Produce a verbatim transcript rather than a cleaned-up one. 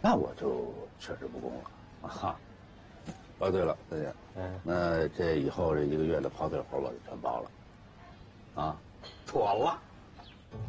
那我就确实不供了啊哈。哦，对了，大姐，嗯，那这以后这一个月的跑腿活我就全包了。